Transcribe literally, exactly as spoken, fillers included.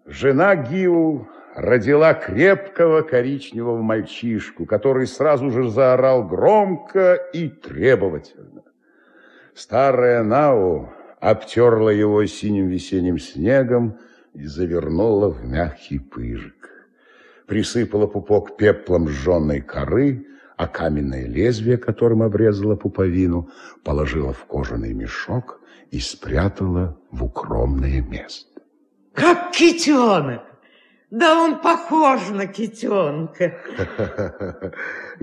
Жена Гиу родила крепкого коричневого мальчишку, который сразу же заорал громко и требовательно. Старая Нау обтерла его синим весенним снегом и завернула в мягкий пыжик. Присыпала пупок пеплом сжженной коры, а каменное лезвие, которым обрезала пуповину, положила в кожаный мешок и спрятала в укромное место. Как китенок! Да он похож на китенка.